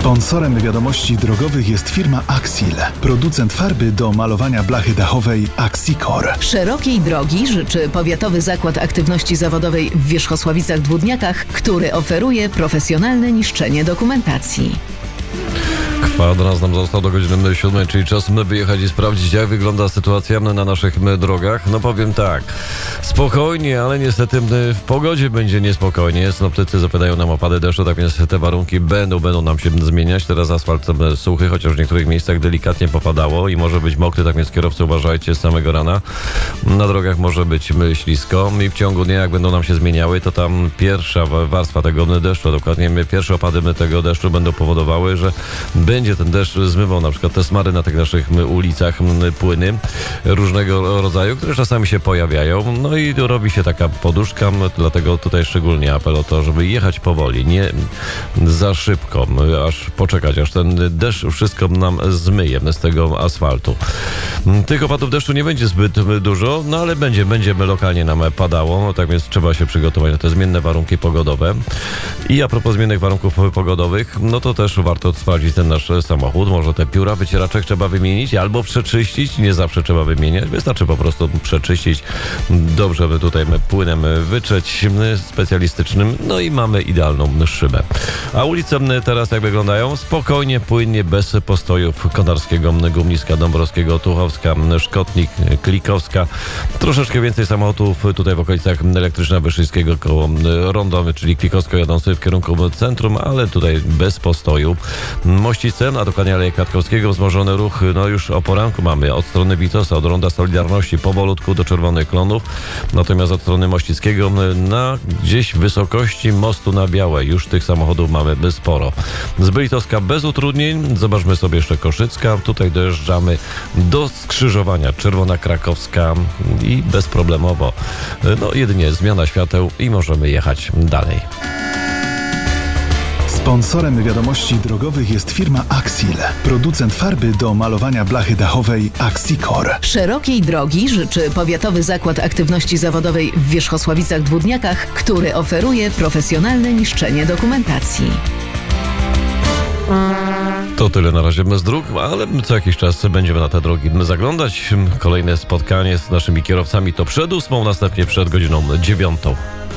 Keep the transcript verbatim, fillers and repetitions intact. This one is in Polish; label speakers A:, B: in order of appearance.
A: Sponsorem wiadomości drogowych jest firma Axil, producent farby do malowania blachy dachowej Axicor.
B: Szerokiej drogi życzy Powiatowy Zakład Aktywności Zawodowej w Wierzchosławicach-Dwódniakach, który oferuje profesjonalne niszczenie dokumentacji.
C: Kwadrans nam został do godziny siódmej, czyli czas wyjechać i sprawdzić, jak wygląda sytuacja na naszych drogach. No powiem tak, spokojnie, ale niestety w pogodzie będzie niespokojnie. Synoptycy zapytają nam o opady deszczu, tak więc te warunki będą, będą nam się zmieniać. Teraz asfalt suchy, chociaż w niektórych miejscach delikatnie popadało i może być mokry, tak więc kierowcy uważajcie z samego rana. Na drogach może być ślisko i w ciągu dnia, jak będą nam się zmieniały, to tam pierwsza warstwa tego deszczu, dokładnie pierwsze opady tego deszczu będą powodowały, że będzie ten deszcz zmywał na przykład te smary na tych naszych ulicach, płyny różnego rodzaju, które czasami się pojawiają. No i robi się taka poduszka, dlatego tutaj szczególnie apel o to, żeby jechać powoli, nie za szybko, aż poczekać, aż ten deszcz wszystko nam zmyje z tego asfaltu. Tych opadów deszczu nie będzie zbyt dużo, no ale będzie, będzie lokalnie nam padało, tak więc trzeba się przygotować na te zmienne warunki pogodowe. I a propos zmiennych warunków pogodowych, no to też warto sprawdzić ten nasz samochód. Może te pióra wycieraczek trzeba wymienić albo przeczyścić. Nie zawsze trzeba wymieniać. Wystarczy po prostu przeczyścić. Dobrze by tutaj płynem wytrzeć specjalistycznym. No i mamy idealną szybę. A ulice teraz jak wyglądają? Spokojnie, płynnie, bez postojów Konarskiego, Gumniska, Dąbrowskiego, Tuchowska, Szkotnik, Klikowska. Troszeczkę więcej samochodów tutaj w okolicach Elektryczna Wyszyńskiego koło Rondowy, czyli Klikowsko jadący w kierunku centrum, ale tutaj bez postoju. Mościce, a dokładnie Aleje Kwiatkowskiego, wzmożony ruch, no już o poranku mamy od strony Witosa, od Ronda Solidarności powolutku do Czerwonych Klonów, natomiast od strony Mościckiego na gdzieś wysokości mostu na Białej już tych samochodów mamy sporo. Z Bylitowska bez utrudnień, zobaczmy sobie jeszcze Koszycka, tutaj dojeżdżamy do skrzyżowania Czerwona Krakowska i bezproblemowo, no jedynie zmiana świateł i możemy jechać dalej.
A: Sponsorem wiadomości drogowych jest firma Axil, producent farby do malowania blachy dachowej Axicor.
B: Szerokiej drogi życzy Powiatowy Zakład Aktywności Zawodowej w Wierzchosławicach-Dwódniakach, który oferuje profesjonalne niszczenie dokumentacji.
C: To tyle na razie z dróg, ale co jakiś czas będziemy na te drogi zaglądać. Kolejne spotkanie z naszymi kierowcami to przed ósmą, następnie przed godziną dziewiątą.